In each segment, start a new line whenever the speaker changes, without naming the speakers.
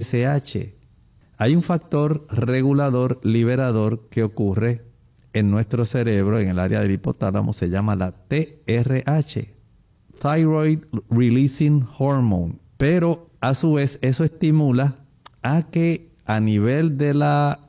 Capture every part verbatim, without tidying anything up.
S H. Hay un factor regulador, liberador que ocurre en nuestro cerebro, en el área del hipotálamo, se llama la T R H, Thyroid Releasing Hormone. Pero a su vez eso estimula a que a nivel de la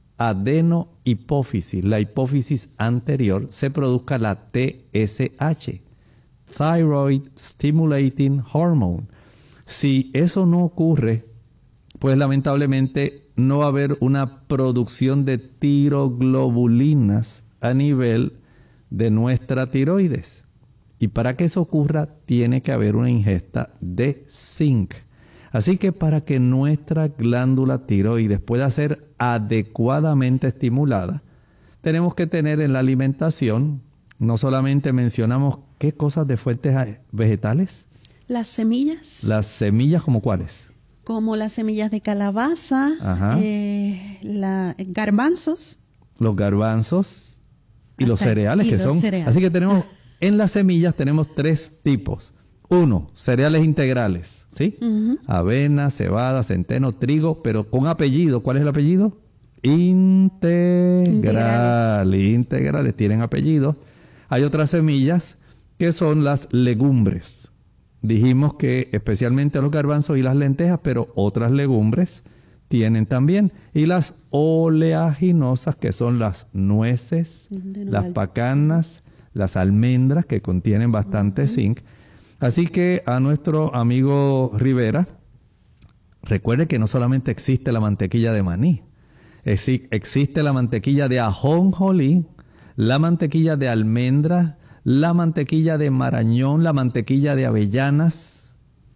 adenohipófisis, la hipófisis anterior, se produzca la T S H, Thyroid Stimulating Hormone. Si eso no ocurre, pues lamentablemente no va a haber una producción de tiroglobulinas a nivel de nuestra tiroides. Y para que eso ocurra, tiene que haber una ingesta de zinc. Así que para que nuestra glándula tiroides pueda ser adecuadamente estimulada, tenemos que tener en la alimentación, no solamente mencionamos qué cosas de fuentes vegetales.
Las semillas.
Las semillas, ¿como cuáles?
Como las semillas de calabaza, eh, la, garbanzos.
Los garbanzos y Hasta los cereales y que los son. Cereales. Así que tenemos, en las semillas tenemos tres tipos. Uno, cereales integrales, ¿sí? Uh-huh. Avena, cebada, centeno, trigo, pero con apellido. ¿Cuál es el apellido? Integral. Integrales. Integrales, tienen apellido. Hay otras semillas que son las legumbres. Dijimos que especialmente los garbanzos y las lentejas, pero otras legumbres tienen también. Y las oleaginosas, que son las nueces, las pacanas, las almendras, que contienen bastante uh-huh. zinc. Así que a nuestro amigo Rivera, recuerde que no solamente existe la mantequilla de maní, existe la mantequilla de ajonjolí, la mantequilla de almendra, la mantequilla de marañón, la mantequilla de avellanas,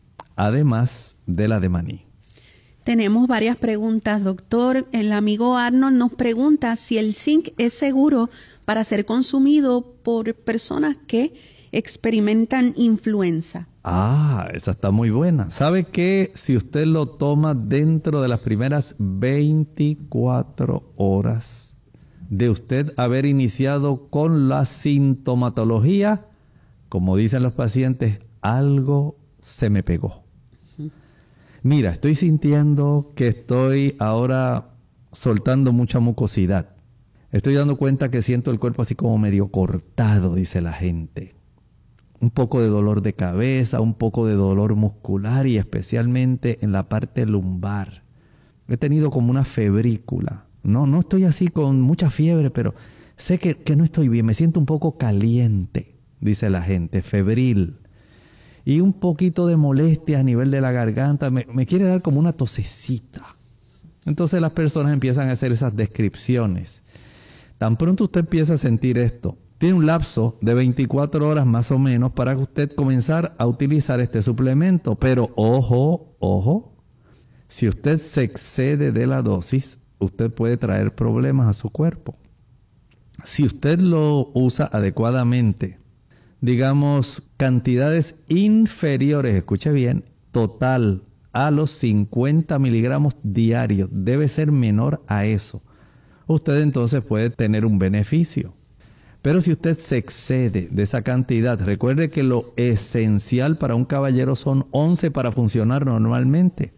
además de la de maní.
Tenemos varias preguntas, doctor. El amigo Arnold nos pregunta si el zinc es seguro para ser consumido por personas que experimentan influenza.
Ah, esa está muy buena. ¿Sabe que si usted lo toma dentro de las primeras veinticuatro horas de usted haber iniciado con la sintomatología, como dicen los pacientes, algo se me pegó? Uh-huh. Mira, estoy sintiendo que estoy ahora soltando mucha mucosidad. Estoy dando cuenta que siento el cuerpo así como medio cortado, dice la gente. Un poco de dolor de cabeza, un poco de dolor muscular y especialmente en la parte lumbar. He tenido como una febrícula. No, no estoy así con mucha fiebre, pero sé que, que no estoy bien. Me siento un poco caliente, dice la gente, febril. Y un poquito de molestia a nivel de la garganta. Me, me quiere dar como una tosecita. Entonces las personas empiezan a hacer esas descripciones. Tan pronto usted empieza a sentir esto, tiene un lapso de veinticuatro horas más o menos para que usted comenzar a utilizar este suplemento. Pero ojo, ojo, si usted se excede de la dosis, usted puede traer problemas a su cuerpo. Si usted lo usa adecuadamente, digamos cantidades inferiores, escuche bien, total a los cincuenta miligramos diarios, debe ser menor a eso. Usted entonces puede tener un beneficio. Pero si usted se excede de esa cantidad, recuerde que lo esencial para un caballero son once para funcionar normalmente.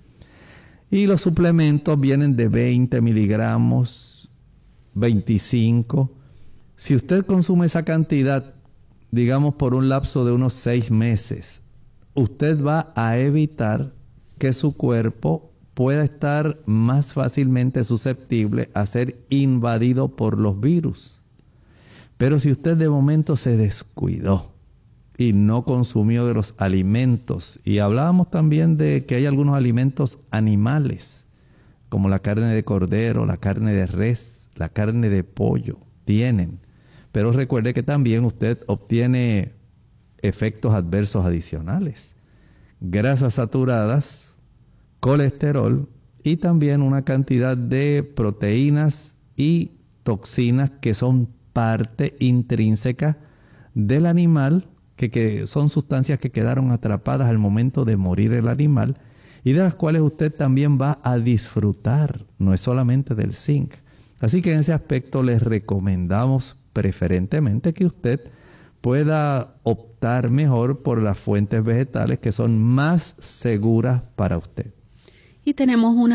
Y los suplementos vienen de veinte miligramos, veinticinco. Si usted consume esa cantidad, digamos por un lapso de unos seis meses, usted va a evitar que su cuerpo pueda estar más fácilmente susceptible a ser invadido por los virus. Pero si usted de momento se descuidó y no consumió de los alimentos, y hablábamos también de que hay algunos alimentos animales, como la carne de cordero, la carne de res, la carne de pollo, tienen. Pero recuerde que también usted obtiene efectos adversos adicionales. Grasas saturadas, colesterol y también una cantidad de proteínas y toxinas que son parte intrínseca del animal, que, que son sustancias que quedaron atrapadas al momento de morir el animal y de las cuales usted también va a disfrutar, no es solamente del zinc. Así que en ese aspecto les recomendamos preferentemente que usted pueda optar mejor por las fuentes vegetales que son más seguras para usted.
Y tenemos una